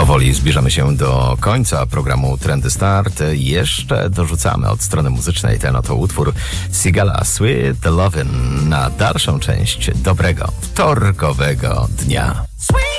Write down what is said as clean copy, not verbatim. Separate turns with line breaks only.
Powoli zbliżamy się do końca programu Trendy Start. Jeszcze dorzucamy od strony muzycznej ten oto utwór Sigala Sweet Lovin' na dalszą część dobrego wtorkowego dnia.